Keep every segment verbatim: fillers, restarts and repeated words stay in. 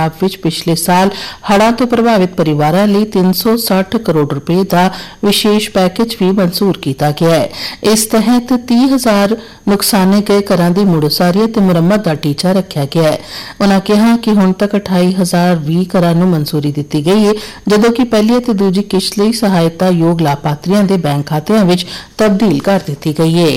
पंजाब विच पिछले साल हड़ां तो प्रभावित परिवारां लई तीन सौ साठ करोड़ रुपए का विशेष पैकेज भी मंजूर किया गया है। इस तहत तीह हजार नुकसाने गए घरां दी मुड़ उसारी ते मुरम्मत का टीचा रखा गया है। उन्होंने कहा कि हुण तक अठाई हजार भी घरां नूं मंजूरी दित्ती गई है, जदों कि पहली ते दूजी किश्त लई सहायता योग लाभार्थियों के बैंक खातिਆਂ विच तब्दील कर दी गई है।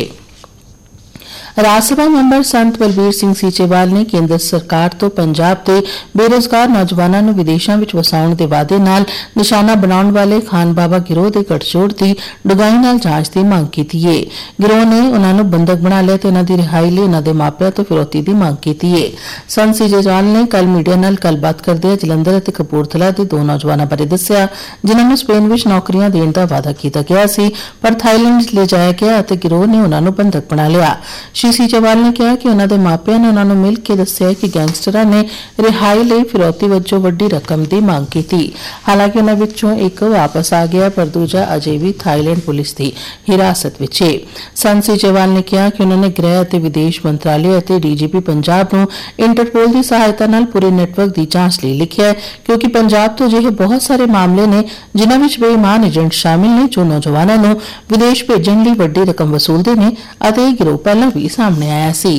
राज सभा मैंबर संत बलबीर सिंह सीचेवाल ने केंद्र सरकार तो पंजाब के बेरोजगार नौजवानों को विदेशों में वसाउण के वादे नाल निशाना बनाने वाले खान बाबा गिरोह के गठजोड़ की डुगाई नाल जांच की मांग की है। गिरोह ने उन्होंने बंधक बना लिया तो उन्होंने रिहाई लिए उन्होंने मापिया तो फिरौती की मांग की है। संत सीचेवाल ने कल मीडिया नाल गलबात करदे जलंधर और कपूरथला के दो नौजवानों बारे दस्सिया जिन्होंने स्पेन में नौकरियां देने का वादा किया गया सी, पर थाईलैंड ले जाया गया और गिरोह ने उन्होंने बंधक बना लिया। श्री सीचेवाल ने कहा कि उन्होंने मापिया ने उन्होंने मिल के दस्सिया कि गैंगस्टरां ने रिहाई लई फिरौती वजों वड्डी रकम की मांग की थी। हालांकि उन्हां विचों एक वापस आ गया, पर दूजा अजे भी थाईलैंड पुलिस की हिरासत विच है। संत सीचेवाल ने कहा कि उन्होंने गृह और विदेश मंत्रालय और डीजीपी पंजाब नूं इंटरपोल की सहायता नाल पूरे नेटवर्क की जांच लई लिखिया है, क्योंकि पंजाब तो अजिहे बहुत सारे मामले ने जिन्हां विच बेईमान एजेंट शामिल ने जो नौजवानों नूं विदेश भेजण लई वड्डी रकम वसूलदे ने अते इह गिरोह पहलां भी सामने आया सी।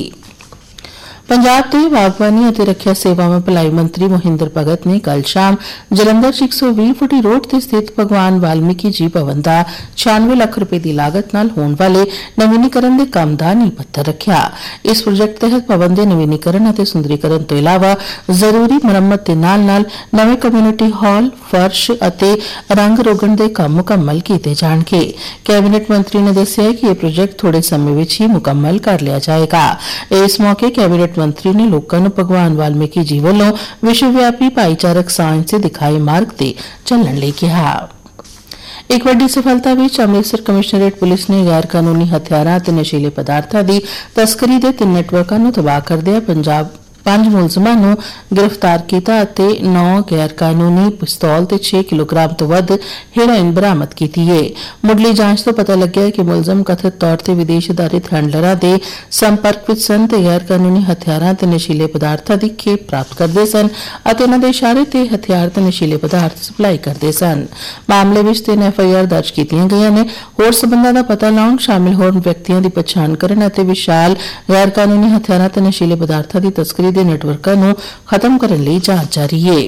पंजाब के बागवानी और रखिया सेवावां भलाई मंत्री मोहिंदर भगत ने कल शाम जलंधर च एक सौ बीस फुटी रोड से स्थित भगवान वाल्मीकि जी भवन का छियानवे लाख रुपए की लागत नाल होने वाले नवीनीकरण के काम का नींह पत्थर रखिया। इस प्रोजेक्ट तहत भवन के नवीनीकरण और सुंदरीकरण तो इलावा जरूरी मुरम्मत के नाल नाल नवे कम्यूनिटी हॉल, फर्श और रंग रोगण के काम मुकम्मल किए जाएंगे। कैबिनेट मंत्री ने दस्सिया कि यह प्रोजेक्ट थोड़े समय में ही मुकम्मल कर लिया जाएगा। इस मौके कैबिनेट मंत्री ने लोगों को भगवान वाल्मीकि जी वालों विश्वव्यापी भाईचारक सांझ से दिखाए मार्ग से चलने लई कहा। एक वड्डी सफलता विच अमृतसर कमिश्नरेट पुलिस ने गैर कानूनी हथियारां ते नशीले पदार्थां की तस्करी के तीन नेटवर्कों को तबाह करदिआं पंजाब पांच मुलजमां नूं गिरफ्तार किया ते नौ गैर कानूनी पिस्तौल ते छे किलोग्राम तो वध हेरोइन बरामद की है। मुढ़ली जांच तो पता लग्या है कि मुलजम कथित तौर पर विदेश आधारित हैंडलरां दे संपर्क विच सन ते गैर कानूनी हथियारां ते नशीले पदार्थां की खेप प्राप्त करते सन अते उन्हां दे इशारे ते हथियार ते नशीले पदार्थ सप्लाई करते सन। मामले विच तीन एफ आई आर दर्ज कीतियां गईयां ने। होर सबंधां दा पता लाउण, शामिल होर व्यक्तियों की पछाण करन अते विशाल गैर कानूनी हथियारां ते नशीले पदार्थां की तस्करी दे नेटवर्कां नूं खत्म करने लई जांच जारी है।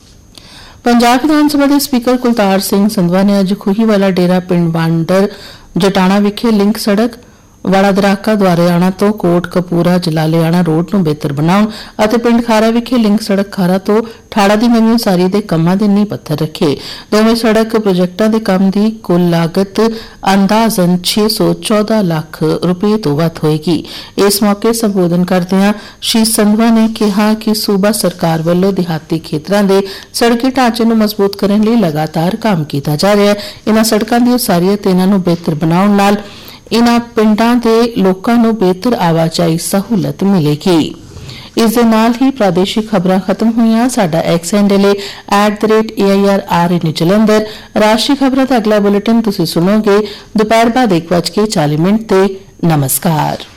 पंजाब विधानसभा के स्पीकर कुलतार सिंह संधवा ने अज खूहीवाला डेरा पिंड बांडर जटाणा विखे लिंक सड़क वाड़ा दराका द्वारेआणा तो कोट कपूरा जलालेआणा रोड नूं बेहतर बनाउण अते पिंड खारा विखे लिंक सड़क खारा तो ठाड़ा दी नवीं उसारी दे कामां दे नींह पत्थर रखे। दोवें सड़क प्रोजेक्टां दे काम दी कुल लागत अंदाजन छे सौ चौदह लाख रुपए तो वध होएगी। इस मौके संबोधन करदिआं श्री संधवा ने कहा कि सूबा सरकार वल्लों देहाती खेतरां दे सड़की ढांचे नूं मजबूत करन लई लगातार काम कीता जा रिहा है। इन्हां सड़कां दी उसारी ते इन्हां नूं बेहतर बनाउण नाल इन्हां पिंडां दे लोकां नूं बेहतर आवाजाई सहूलत मिलेगी। इस दे नाल ही प्रादेशिक खबरां खत्म हुईयां। साडा x handle at the rate A I R are in Jalandhar. राष्ट्रीय खबरां दा अगला बुलेटिन तुसीं सुनोगे दोपहर बाद एक बज के चाली मिनट ते। नमस्कार।